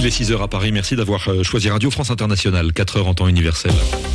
Il est 6h à Paris, merci d'avoir choisi Radio France Internationale, 4h en temps universel.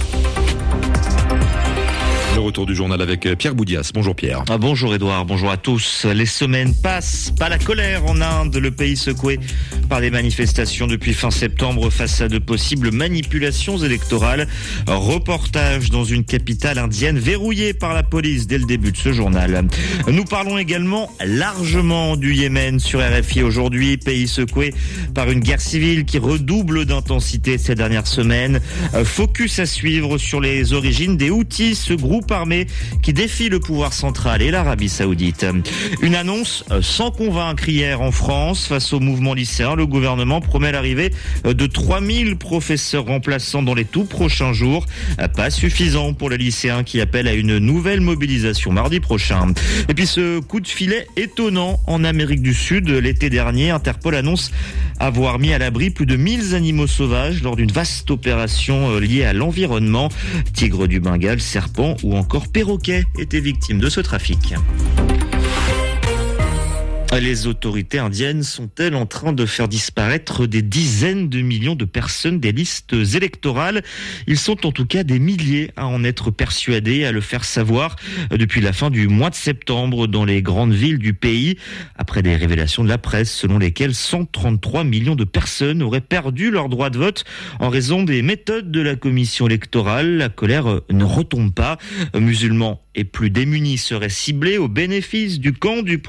Le retour du journal avec Pierre Boudias. Bonjour Pierre. Bonjour Edouard, bonjour à tous. Les semaines passent, pas la colère en Inde, le pays secoué par des manifestations depuis fin septembre face à de possibles manipulations électorales. Reportage dans une capitale indienne verrouillée par la police dès le début de ce journal. Nous parlons également largement du Yémen sur RFI aujourd'hui, pays secoué par une guerre civile qui redouble d'intensité ces dernières semaines. Focus à suivre sur les origines des Houthis, ce groupe armé qui défie le pouvoir central et l'Arabie Saoudite. Une annonce sans convaincre hier en France face au mouvement lycéen. Le gouvernement promet l'arrivée de 3000 professeurs remplaçants dans les tout prochains jours. Pas suffisant pour les lycéens qui appellent à une nouvelle mobilisation mardi prochain. Et puis ce coup de filet étonnant en Amérique du Sud. L'été dernier, Interpol annonce avoir mis à l'abri plus de 1000 animaux sauvages lors d'une vaste opération liée à l'environnement. Tigres du Bengale, serpents ou encore perroquets étaient victimes de ce trafic. Les autorités indiennes sont-elles en train de faire disparaître des dizaines de millions de personnes des listes électorales ? Ils sont en tout cas des milliers à en être persuadés, à le faire savoir depuis la fin du mois de septembre dans les grandes villes du pays. Après des révélations de la presse selon lesquelles 133 millions de personnes auraient perdu leur droit de vote en raison des méthodes de la commission électorale, la colère ne retombe pas. Musulmans et plus démunis seraient ciblés au bénéfice du camp du